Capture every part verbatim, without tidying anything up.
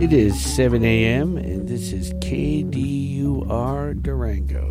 It is seven a.m. and this is K D U R Durango.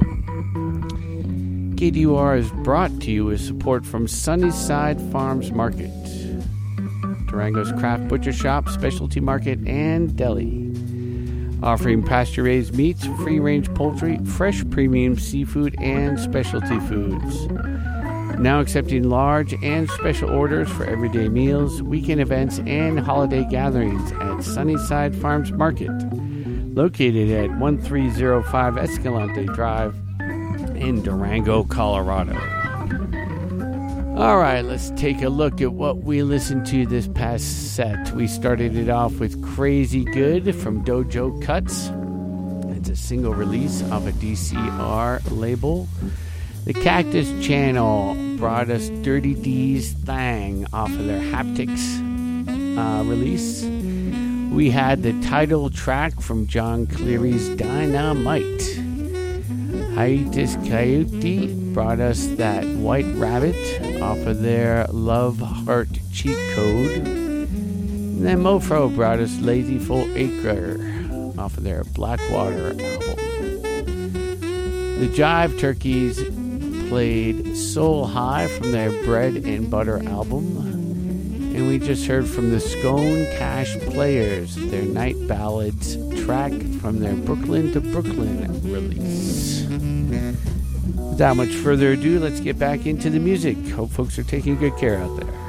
K D U R is brought to you with support from Sunnyside Farms Market, Durango's craft butcher shop, specialty market, and deli. Offering pasture-raised meats, free-range poultry, fresh premium seafood, and specialty foods. Now accepting large and special orders for everyday meals, weekend events, and holiday gatherings at Sunnyside Farms Market, located at one three zero five Escalante Drive in Durango, Colorado. All right, let's take a look at what we listened to this past set. We started it off with Crazy Good from Dojo Cuts. It's a single release off a D C R label. The Cactus Channel brought us Dirty D's Thang off of their Haptics uh, release. We had the title track from John Cleary's Dynamite. Hiatus Coyote brought us that White Rabbit off of their Love Heart Cheat Code. And then Mofro brought us Lazy Full Acre off of their Blackwater album. The Jive Turkeys played Soul High from their Bread and Butter album. And we just heard from the Scone Cash Players, their Night Ballads track from their Brooklyn to Brooklyn release. Without much further ado, let's get back into the music. Hope folks are taking good care out there.